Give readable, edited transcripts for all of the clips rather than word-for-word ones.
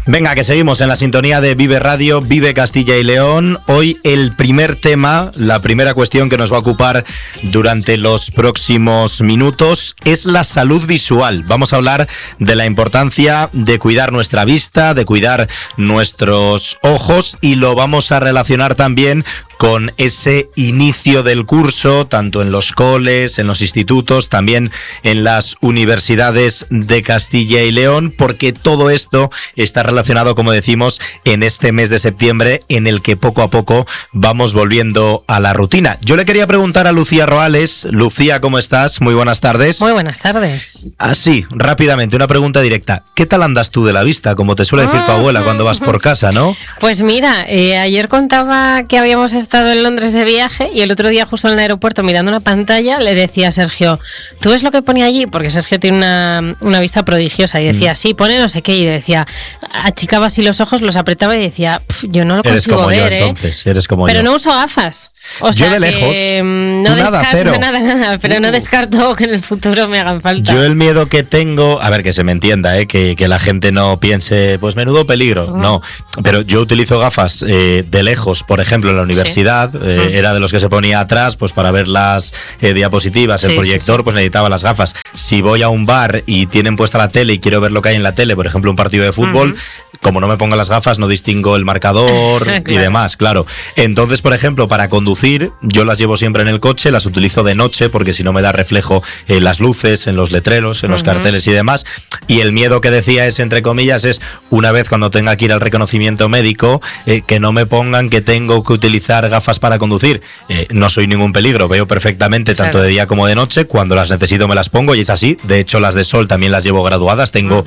Venga, que seguimos en la sintonía de Vive Radio, Vive Castilla y León. Hoy el primer tema, la primera cuestión que nos va a ocupar durante los próximos minutos es la salud visual. Vamos a hablar de la importancia de cuidar nuestra vista, de cuidar nuestros ojos, y lo vamos a relacionar también con ese inicio del curso, tanto en los coles, en los institutos, también en las universidades de Castilla y León, porque todo esto está relacionado, como decimos, en este mes de septiembre, en el que poco a poco vamos volviendo a la rutina. Yo le quería preguntar a Lucía Roales. Lucía, ¿cómo estás? Muy buenas tardes. Muy buenas tardes. Así, rápidamente, una pregunta directa. ¿Qué tal andas tú de la vista? Como te suele decir tu abuela cuando vas por casa, ¿no? Pues mira, ayer contaba que habíamos estado en Londres de viaje y el otro día justo en el aeropuerto mirando una pantalla le decía a Sergio, ¿tú ves lo que pone allí? Porque Sergio tiene una vista prodigiosa y decía, sí, pone no sé qué, y decía, achicaba así los ojos, los apretaba y decía, yo no lo consigo ver, eres como pero yo. No uso gafas. O sea, yo de lejos, no descarto nada, pero no descarto que en el futuro me hagan falta. Yo el miedo que tengo, a ver, que se me entienda, que la gente no piense, pues menudo peligro, no, pero yo utilizo gafas de lejos, por ejemplo, en la universidad, era de los que se ponía atrás, pues para ver las diapositivas, el proyector, pues necesitaba las gafas. Si voy a un bar y tienen puesta la tele y quiero ver lo que hay en la tele, por ejemplo, un partido de fútbol, como no me ponga las gafas, no distingo el marcador claro. Y demás, claro. Entonces, por ejemplo, para conducir, yo las llevo siempre en el coche, las utilizo de noche porque si no me da reflejo en las luces, en los letreros, en los carteles y demás. Y el miedo que decía es, entre comillas, es una vez cuando tenga que ir al reconocimiento médico, que no me pongan que tengo que utilizar gafas para conducir. No soy ningún peligro, veo perfectamente tanto de día como de noche, cuando las necesito me las pongo y es así. De hecho, las de sol también las llevo graduadas, tengo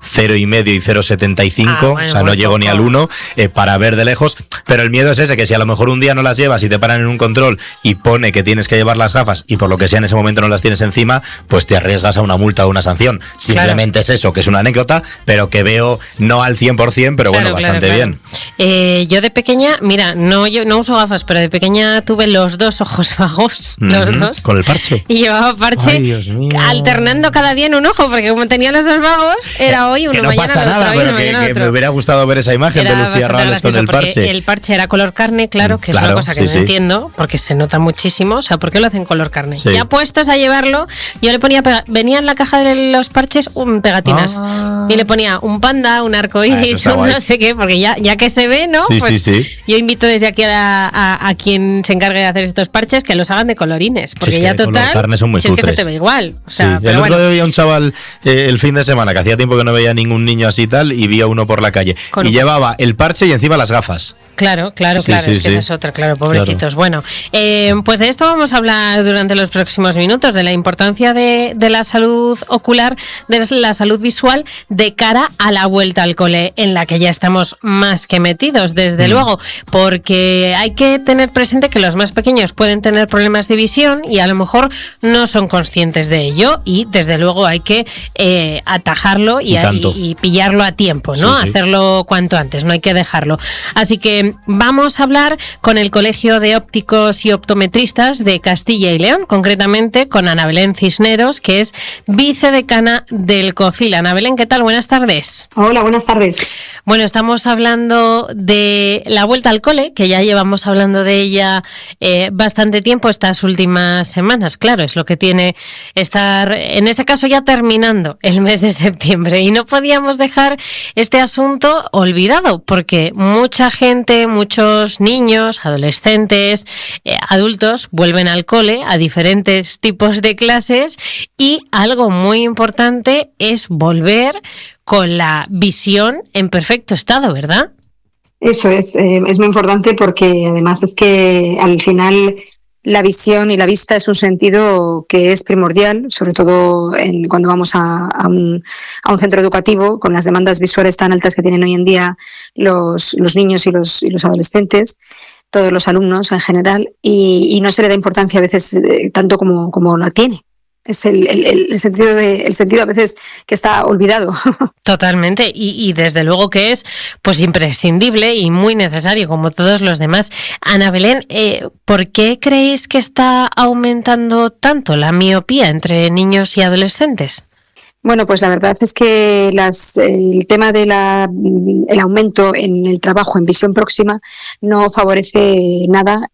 0,5 y 0,75, o sea, no llego ni al 1 para ver de lejos, pero el miedo es ese, que si a lo mejor un día no las llevas y te paran en un control y pone que tienes que llevar las gafas y por lo que sea en ese momento no las tienes encima, pues te arriesgas a una multa o una sanción. Simplemente es eso, que es una anécdota, pero que veo no al 100%, pero bueno, bastante bien. Yo de pequeña, mira, yo no uso gafas, pero de pequeña tuve los dos ojos vagos, los dos. ¿Con el parche? Y llevaba parche. Ay, Dios mío. Alternando cada día en un ojo, porque como tenía los dos vagos, era hoy uno, que no mañana pasa nada, otro, pero que me hubiera gustado ver esa imagen de Lucía Roales con el parche. El parche era color carne, claro, que es una cosa que no entiendo, porque se nota muchísimo. O sea, ¿por qué lo hacen color carne? Sí. Ya puestos a llevarlo, yo le ponía, venía en la caja de los parches pegatinas. Y le ponía un panda, un arcoíris, un no sé qué, porque ya que se ve, ¿no? Sí, pues sí. Yo invito desde aquí a quien se encargue de hacer estos parches que los hagan de colorines, porque ya total, si es que se te ve igual. O sea, el otro día veía un chaval el fin de semana, que hacía tiempo que no veía ningún niño así tal, y vi a uno por la calle. Y llevaba el parche y encima las gafas. Claro, es que esa es otra, pobrecitos. Claro. Bueno, pues de esto vamos a hablar durante los próximos minutos, de la importancia de la salud ocular, de la salud visual de cara a la vuelta al cole, en la que ya estamos más que metidos, desde luego, porque hay que tener presente que los más pequeños pueden tener problemas de visión y a lo mejor no son conscientes de ello, y desde luego hay que atajarlo y pillarlo a tiempo, ¿no? Hacerlo cuanto antes, no hay que dejarlo. Así que vamos a hablar con el Colegio de Ópticos y Optometristas de Castilla y León, concretamente con Ana Belén Cisneros, que es vicedecana del COCIL. Ana Belén, ¿qué tal? Buenas tardes. Hola, buenas tardes. Bueno, estamos hablando de la vuelta al cole, que ya llevamos hablando de ella bastante tiempo, estas últimas semanas. Claro, es lo que tiene estar, en este caso, ya terminando el mes de septiembre. Y no podíamos dejar este asunto olvidado, porque mucha gente, muchos niños, adolescentes, adultos, vuelven al cole a diferentes tipos de clases, y algo muy importante es volver con la visión en perfecto estado, ¿verdad? Eso es muy importante, porque además es que al final la visión y la vista es un sentido que es primordial, sobre todo cuando vamos a un centro educativo, con las demandas visuales tan altas que tienen hoy en día los niños y los adolescentes, todos los alumnos en general, y no se le da importancia a veces tanto como la tiene. Es el sentido a veces que está olvidado. Totalmente, y desde luego que es pues imprescindible y muy necesario, como todos los demás. Ana Belén, ¿por qué creéis que está aumentando tanto la miopía entre niños y adolescentes? Bueno, pues la verdad es que el tema de el aumento en el trabajo en visión próxima no favorece nada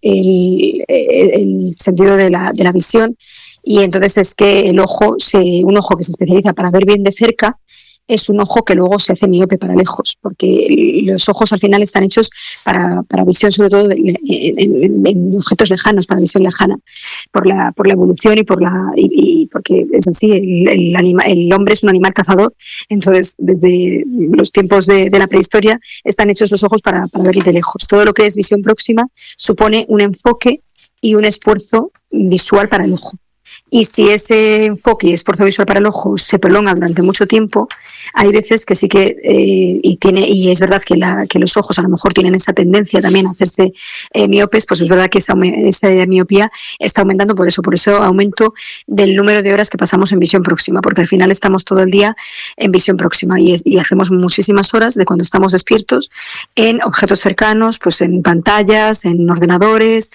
el sentido de la visión, y entonces es que un ojo que se especializa para ver bien de cerca es un ojo que luego se hace miope para lejos, porque los ojos al final están hechos para visión, sobre todo en objetos lejanos, para visión lejana, por la evolución y porque es así, el hombre es un animal cazador, entonces desde los tiempos de la prehistoria están hechos los ojos para ver de lejos. Todo lo que es visión próxima supone un enfoque y un esfuerzo visual para el ojo. Y si ese enfoque y esfuerzo visual para el ojo se prolonga durante mucho tiempo, hay veces que sí que y es verdad que los ojos a lo mejor tienen esa tendencia también a hacerse miopes, pues es verdad que esa miopía está aumentando por eso aumento del número de horas que pasamos en visión próxima, porque al final estamos todo el día en visión próxima y hacemos muchísimas horas de cuando estamos despiertos en objetos cercanos, pues en pantallas, en ordenadores,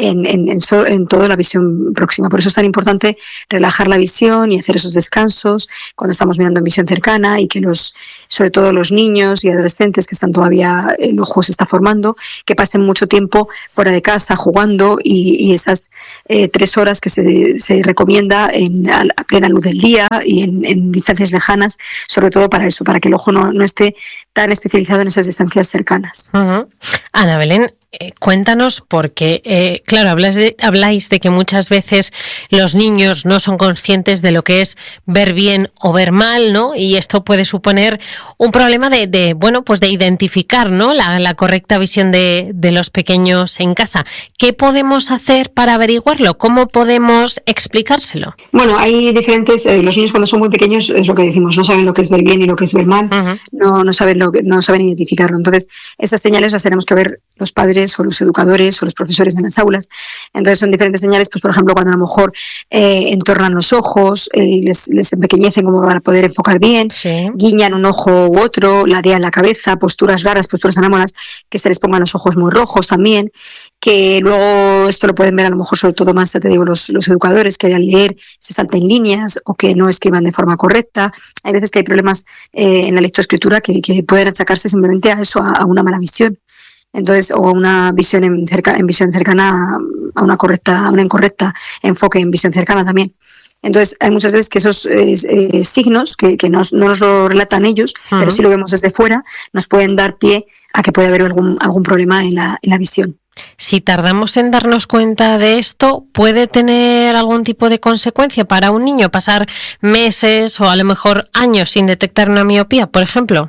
en toda la visión próxima. Por eso es tan importante relajar la visión y hacer esos descansos cuando estamos mirando en visión cercana, y que sobre todo los niños y adolescentes que están todavía, el ojo se está formando, que pasen mucho tiempo fuera de casa jugando, y esas 3 horas que se recomienda a plena luz del día y en distancias lejanas, sobre todo para eso, para que el ojo no esté tan especializado en esas distancias cercanas. Uh-huh. Ana Belén, cuéntanos, porque claro, habláis de que muchas veces los niños no son conscientes de lo que es ver bien o ver mal, ¿no? Y esto puede suponer un problema de identificar, ¿no? la correcta visión de los pequeños en casa. ¿Qué podemos hacer para averiguarlo? ¿Cómo podemos explicárselo? Bueno, hay diferentes. Los niños cuando son muy pequeños, es lo que decimos, no saben lo que es ver bien y lo que es ver mal. Uh-huh. No saben identificarlo. Entonces, esas señales las tenemos que ver los padres o los educadores o los profesores en las aulas. Entonces son diferentes señales, pues por ejemplo cuando a lo mejor entornan los ojos, les empequeñecen como para poder enfocar bien, sí. Guiñan un ojo u otro, ladean la cabeza, posturas raras, posturas anómalas, que se les pongan los ojos muy rojos también, que luego esto lo pueden ver a lo mejor sobre todo más, te digo, los educadores, que al leer se salten líneas o que no escriban de forma correcta. Hay veces que hay problemas en la lectoescritura que pueden achacarse simplemente a eso, a una mala visión. Entonces, o una visión en visión cercana, a una incorrecta enfoque en visión cercana también. Entonces, hay muchas veces que esos signos, que no nos lo relatan ellos, uh-huh. pero si lo vemos desde fuera, nos pueden dar pie a que pueda haber algún problema en la visión. Si tardamos en darnos cuenta de esto, ¿puede tener algún tipo de consecuencia para un niño? ¿Pasar meses o a lo mejor años sin detectar una miopía, por ejemplo?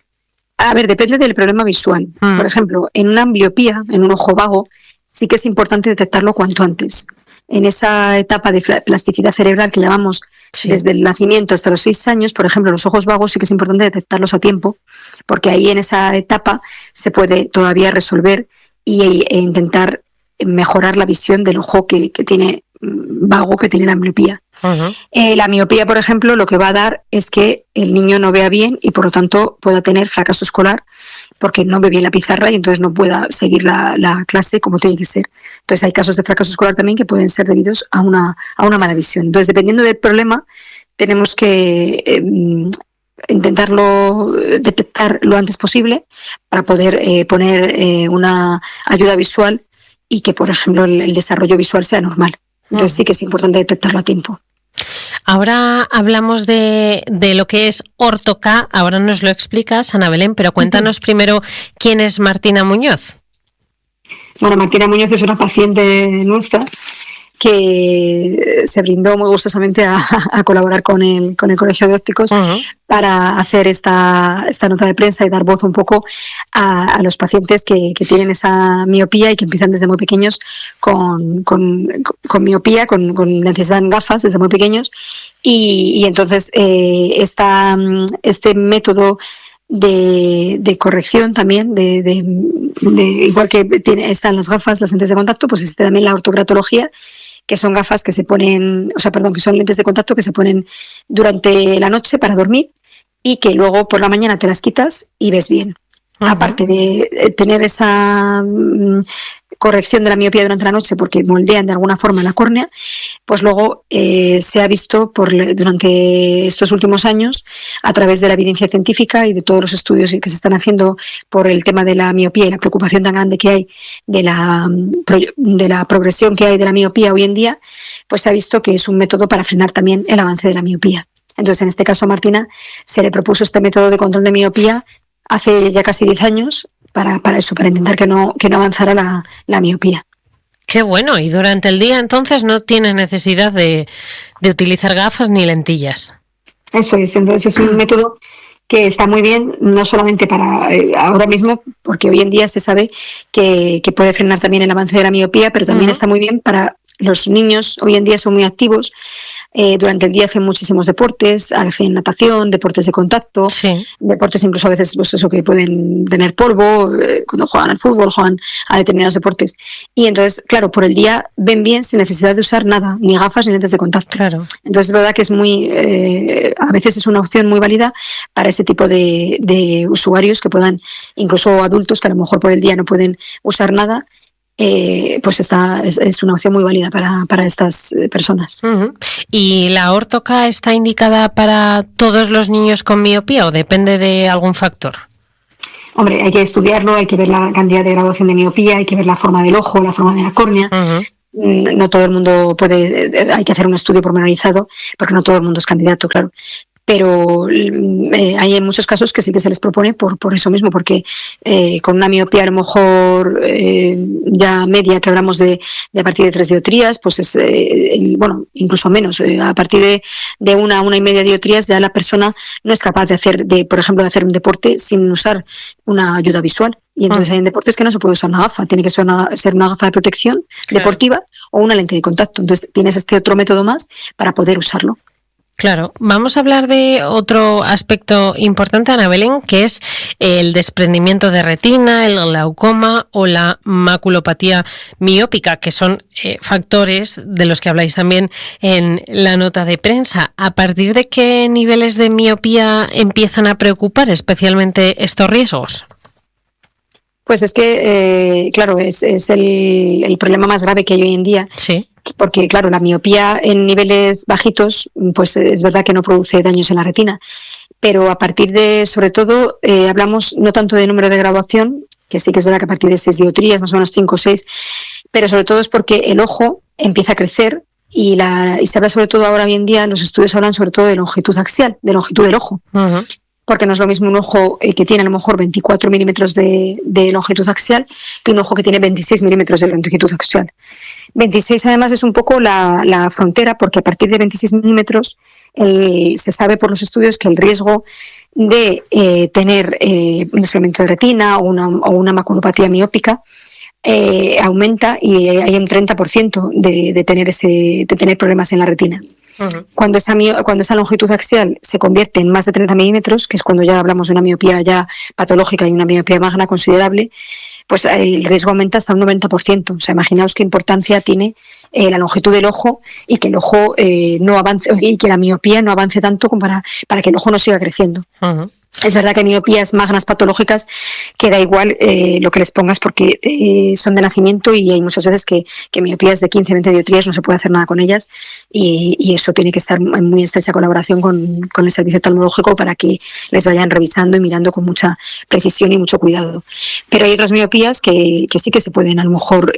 A ver, depende del problema visual. Por ejemplo, en una ambliopía, en un ojo vago, sí que es importante detectarlo cuanto antes. En esa etapa de plasticidad cerebral que llamamos desde el nacimiento hasta los 6 años, por ejemplo, los ojos vagos sí que es importante detectarlos a tiempo, porque ahí en esa etapa se puede todavía resolver e intentar mejorar la visión del ojo que tiene vago, que tiene la ambliopía. Uh-huh. La miopía, por ejemplo, lo que va a dar es que el niño no vea bien y por lo tanto pueda tener fracaso escolar porque no ve bien la pizarra y entonces no pueda seguir la clase como tiene que ser. Entonces hay casos de fracaso escolar también que pueden ser debidos a una mala visión. Entonces, dependiendo del problema, tenemos que intentarlo detectar lo antes posible para poder poner una ayuda visual y que, por ejemplo, el desarrollo visual sea normal. Entonces sí que es importante detectarlo a tiempo. Ahora hablamos de lo que es Orto-K, ahora nos lo explicas, Ana Belén, pero cuéntanos primero quién es Martina Muñoz. Bueno, Martina Muñoz es una paciente nuestra que se brindó muy gustosamente a colaborar con el Colegio de Ópticos uh-huh. para hacer esta nota de prensa y dar voz un poco a los pacientes que tienen esa miopía y que empiezan desde muy pequeños con miopía, con necesidad de gafas desde muy pequeños y entonces este método de corrección también, de igual que están las gafas, las lentes de contacto, pues existe también la ortogratología, que son gafas que se ponen, que son lentes de contacto que se ponen durante la noche para dormir y que luego por la mañana te las quitas y ves bien. aparte de tener esa corrección de la miopía durante la noche porque moldean de alguna forma la córnea, pues luego se ha visto durante estos últimos años, a través de la evidencia científica y de todos los estudios que se están haciendo por el tema de la miopía y la preocupación tan grande que hay de la progresión que hay de la miopía hoy en día, pues se ha visto que es un método para frenar también el avance de la miopía. Entonces, en este caso a Martina se le propuso este método de control de miopía hace ya casi 10 años para intentar que no avanzara la miopía. Qué bueno, y durante el día entonces no tienes necesidad de utilizar gafas ni lentillas. Eso es, entonces es un método que está muy bien, no solamente para ahora mismo, porque hoy en día se sabe que puede frenar también el avance de la miopía, pero también está muy bien para los niños. Hoy en día son muy activos, durante el día hacen muchísimos deportes, hacen natación, deportes de contacto, deportes incluso a veces pues eso, que pueden tener polvo, cuando juegan al fútbol, juegan a determinados deportes. Y entonces, claro, por el día ven bien sin necesidad de usar nada, ni gafas ni lentes de contacto. Claro. Entonces es verdad que es a veces es una opción muy válida para ese tipo de usuarios que puedan, incluso adultos que a lo mejor por el día no pueden usar nada. Pues es una opción muy válida para estas personas. Uh-huh. ¿Y la Ortoca está indicada para todos los niños con miopía o depende de algún factor? Hombre, hay que estudiarlo, hay que ver la cantidad de graduación de miopía, hay que ver la forma del ojo, la forma de la córnea. Uh-huh. No todo el mundo hay que hacer un estudio pormenorizado porque no todo el mundo es candidato, claro. Pero hay en muchos casos que sí que se les propone por eso mismo, porque con una miopía a lo mejor ya media, que hablamos de a partir de 3 dioptrías, pues es, incluso menos, a partir de una y media dioptrías ya la persona no es capaz por ejemplo, de hacer un deporte sin usar una ayuda visual. Y entonces hay deportes que no se puede usar una gafa, tiene que ser una gafa de protección deportiva o una lente de contacto. Entonces tienes este otro método más para poder usarlo. Claro, vamos a hablar de otro aspecto importante, Ana Belén, que es el desprendimiento de retina, el glaucoma o la maculopatía miópica, que son factores de los que habláis también en la nota de prensa. ¿A partir de qué niveles de miopía empiezan a preocupar especialmente estos riesgos? Pues es que, claro, es el problema más grave que hay hoy en día. Sí. Porque, claro, la miopía en niveles bajitos, pues es verdad que no produce daños en la retina. Pero a partir de, sobre todo, hablamos no tanto de número de graduación, que sí que es verdad que a partir de 6 dioptrías, más o menos 5 o 6, pero sobre todo es porque el ojo empieza a crecer y se habla sobre todo ahora hoy en día, los estudios hablan sobre todo de longitud axial, de longitud del ojo. Uh-huh. Porque no es lo mismo un ojo que tiene a lo mejor 24 milímetros de longitud axial que un ojo que tiene 26 milímetros de longitud axial. 26 además es un poco la frontera, porque a partir de 26 milímetros se sabe por los estudios que el riesgo de tener un desprendimiento de retina o una maculopatía miópica aumenta, y hay un 30% de tener problemas en la retina. Uh-huh. Cuando esa longitud axial se convierte en más de 30 milímetros, que es cuando ya hablamos de una miopía ya patológica y una miopía magna considerable, pues el riesgo aumenta hasta un 90%. O sea, imaginaos qué importancia tiene la longitud del ojo y que el ojo no avance, y que la miopía no avance tanto como para que el ojo no siga creciendo. Uh-huh. Es verdad que miopías magnas patológicas que da igual lo que les pongas porque son de nacimiento, y hay muchas veces que miopías de 15-20 dioptrías no se puede hacer nada con ellas, y eso tiene que estar en muy estrecha colaboración con el servicio oftalmológico para que les vayan revisando y mirando con mucha precisión y mucho cuidado. Pero hay otras miopías que sí que se pueden a lo mejor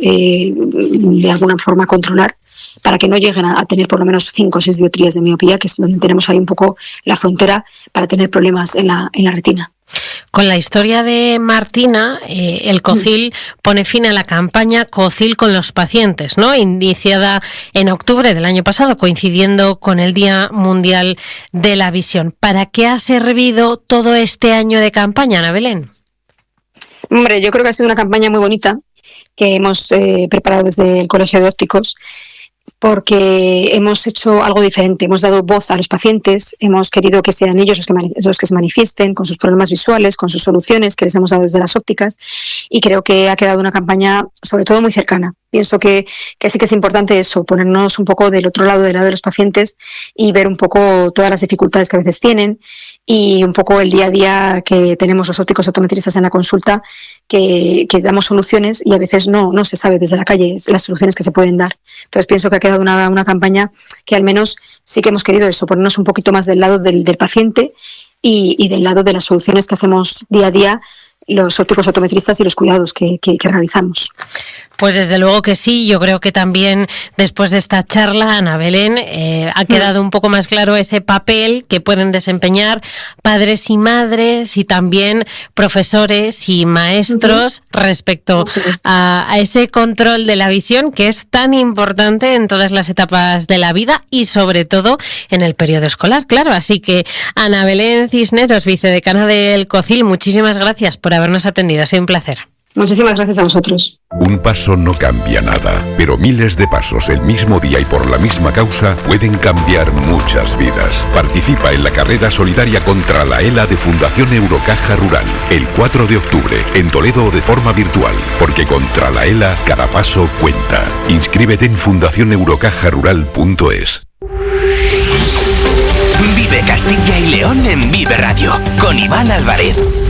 de alguna forma controlar, para que no lleguen a tener por lo menos 5 o 6 dioptrías de miopía, que es donde tenemos ahí un poco la frontera para tener problemas en la retina. Con la historia de Martina, el COCIL pone fin a la campaña COCIL con los pacientes, ¿no? Iniciada en octubre del año pasado, coincidiendo con el Día Mundial de la Visión. ¿Para qué ha servido todo este año de campaña, Ana Belén? Hombre, yo creo que ha sido una campaña muy bonita que hemos preparado desde el Colegio de Ópticos, porque hemos hecho algo diferente, hemos dado voz a los pacientes, hemos querido que sean ellos los que se manifiesten con sus problemas visuales, con sus soluciones que les hemos dado desde las ópticas, y creo que ha quedado una campaña sobre todo muy cercana. pienso que sí que es importante eso, ponernos un poco del otro lado de los pacientes y ver un poco todas las dificultades que a veces tienen y un poco el día a día que tenemos los ópticos optometristas en la consulta, que damos soluciones y a veces no se sabe desde la calle las soluciones que se pueden dar. Entonces pienso que ha quedado una campaña que al menos sí que hemos querido eso, ponernos un poquito más del lado del paciente y del lado de las soluciones que hacemos día a día los ópticos optometristas y los cuidados que realizamos. Pues desde luego que sí, yo creo que también después de esta charla, Ana Belén, ha quedado un poco más claro ese papel que pueden desempeñar padres y madres y también profesores y maestros respecto a ese control de la visión que es tan importante en todas las etapas de la vida y sobre todo en el periodo escolar, claro. Así que Ana Belén Cisneros, vicedecana del COCIL, muchísimas gracias por habernos atendido, ha sido un placer. Muchísimas gracias a vosotros. Un paso no cambia nada, pero miles de pasos el mismo día y por la misma causa pueden cambiar muchas vidas. Participa en la carrera solidaria contra la ELA de Fundación Eurocaja Rural, el 4 de octubre, en Toledo o de forma virtual, porque contra la ELA cada paso cuenta. Inscríbete en fundacioneurocajarural.es. Vive Castilla y León en Vive Radio, con Iván Álvarez.